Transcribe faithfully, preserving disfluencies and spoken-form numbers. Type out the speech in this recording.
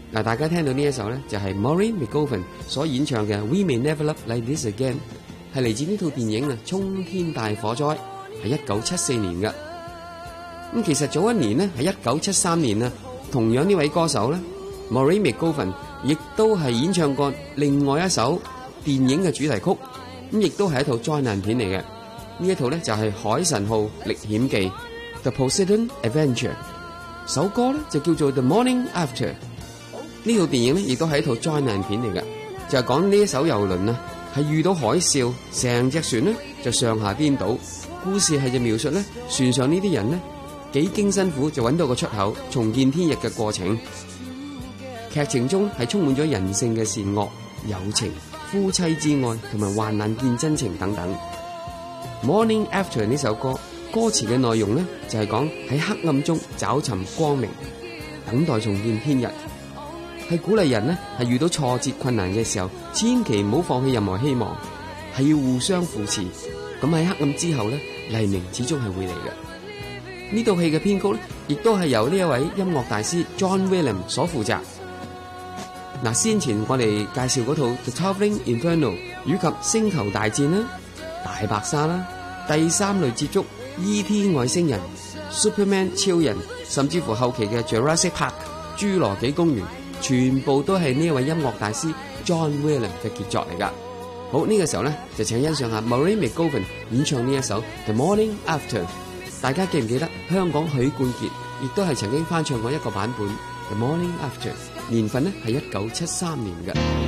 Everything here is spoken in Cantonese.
嗱，大家聽到呢一首咧，就係 Maureen McGowan 所演唱嘅《We May Never Love Like This Again》，係嚟自呢套電影啊《衝天大火災》，係一九七四年嘅。咁其實早一年呢，係一九七三年啊，同樣呢位歌手咧 Maureen McGowan 亦都係演唱過另外一首電影嘅主題曲，咁亦都係一套災難片嚟嘅。呢一套咧就係《海神號歷險記》The Poseidon Adventure， 首歌咧就叫做 The Morning After。呢套電影咧亦都係一套災難片嚟嘅，就係講呢一艘遊輪啊係遇到海嘯，成隻船咧就上下顛倒。故事係就描述咧船上呢啲人咧幾經辛苦就揾到個出口，重見天日嘅過程。劇情中係充滿咗人性嘅善惡、友情、夫妻之愛同埋患難見真情等等。Morning After 呢首歌歌詞嘅內容咧就係講喺黑暗中找尋光明，等待重見天日。係鼓勵人呢係遇到挫折困難嘅時候，千祈唔好放棄任何希望，係要互相扶持。咁喺黑暗之後呢，黎明始終係會嚟嘅。呢套戲嘅編曲呢，亦都係由呢一位音樂大師 John Williams 所負責。嗱，先前我哋介紹嗰套 The Traveling Inferno 以及星球大戰啦、大白鯊啦、第三類接觸、E T 外星人、Superman 超人，甚至乎後期嘅 Jurassic Park 侏羅紀公園，全部都係呢一位音樂大師 John Williams 嘅傑作嚟噶。好，呢、這個時候咧，就請欣賞下 Maureen McGowan 演唱呢一首 The Morning After。大家記唔記得香港許冠傑亦都係曾經翻唱過一個版本 The Morning After， 年份呢係一九七三年嘅。